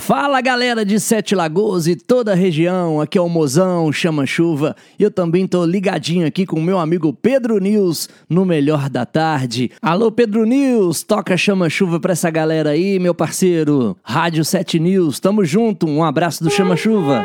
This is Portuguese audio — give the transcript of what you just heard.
Fala galera de Sete Lagoas e toda a região, aqui é o Mozão Chama Chuva e eu também tô ligadinho aqui com o meu amigo Pedro News no Melhor da Tarde. Alô Pedro News, toca Chama Chuva pra essa galera aí, meu parceiro. Rádio 7 News, tamo junto, um abraço do Chama Chuva.